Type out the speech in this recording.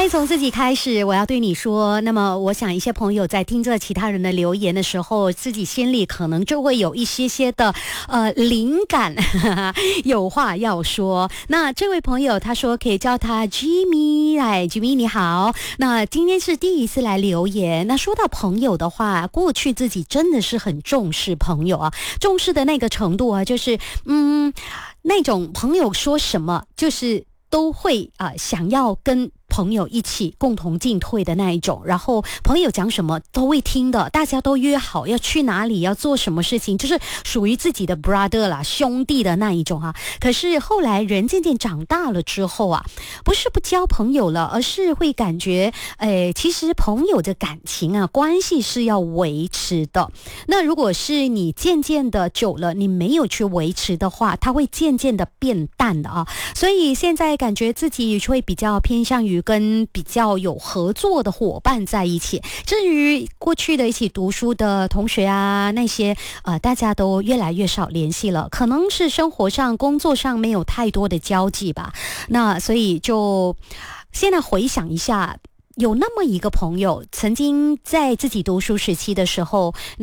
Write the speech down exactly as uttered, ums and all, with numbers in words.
先从自己开始，我要对你说，那么我想一些朋友在听着其他人的留言的时候，自己心里可能就会有一些些的呃灵感，有话要说。那这位朋友他说可以叫他 Jimmy， 来 Jimmy 你好，那今天是第一次来留言。那说到朋友的话，过去自己真的是很重视朋友啊，重视的那个程度啊，就是嗯那种朋友说什么就是都会啊、呃、想要跟朋友一起共同进退的那一种，然后朋友讲什么都会听的，大家都约好要去哪里要做什么事情，就是属于自己的 brother 啦，兄弟的那一种啊。可是后来人渐渐长大了之后啊，不是不交朋友了，而是会感觉诶，其实朋友的感情啊关系是要维持的。那如果是你渐渐的久了你没有去维持的话，它会渐渐的变淡的啊。所以现在感觉自己会比较偏向于跟比较有合作的伙伴在一起。至于过去的一起读书的同学啊，那些呃大家都越来越少联系了，可能是生活上工作上没有太多的交际吧。那所以就现在回想一下，有那么一个朋友曾经在自己读书时期的时候